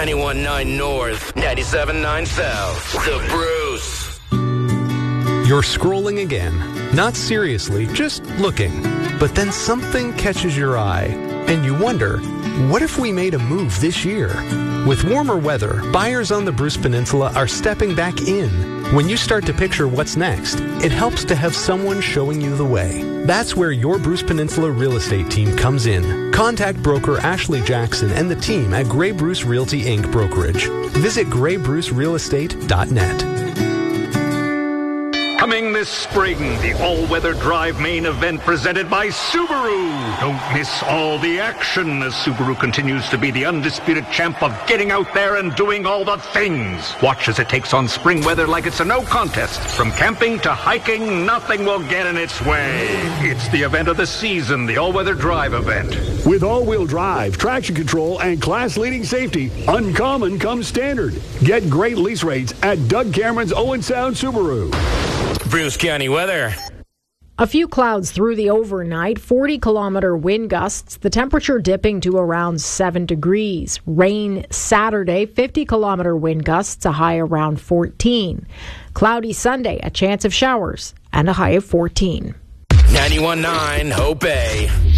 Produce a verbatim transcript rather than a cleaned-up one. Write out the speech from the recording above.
ninety-one point nine North, ninety-seven point nine South. The Bruce. You're scrolling again. Not seriously, just looking. But then something catches your eye, and you wonder, what if we made a move this year? With warmer weather, buyers on the Bruce Peninsula are stepping back in. When you start to picture what's next, it helps to have someone showing you the way. That's where your Bruce Peninsula real estate team comes in. Contact broker Ashley Jackson and the team at Grey Bruce Realty Incorporated. Brokerage. Visit gray bruce real estate dot net. Coming this spring, the all-weather drive main event presented by Subaru. Don't miss all the action as Subaru continues to be the undisputed champ of getting out there and doing all the things. Watch as it takes on spring weather like it's a no contest. From camping to hiking, nothing will get in its way. It's the event of the season, the all-weather drive event. With all-wheel drive, traction control, and class-leading safety, uncommon comes standard. Get great lease rates at Doug Cameron's Owen Sound Subaru. Bruce County weather. A few clouds through the overnight, forty kilometer wind gusts, the temperature dipping to around seven degrees. Rain Saturday, fifty kilometer wind gusts, a high around fourteen. Cloudy Sunday, a chance of showers, and a high of fourteen. ninety-one point nine Hope Bay.